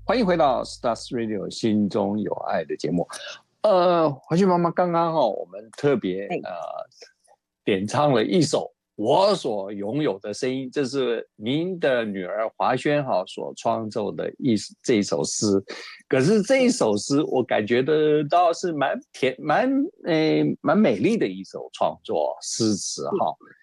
欢迎回到 Stars Radio 心中有爱的节目。华萱妈妈，刚刚我们特别点唱了一首我所拥有的声音，这是您的女儿华萱所创作的这一首诗。可是这一首诗，我感觉得到是蛮美丽的一首创作诗词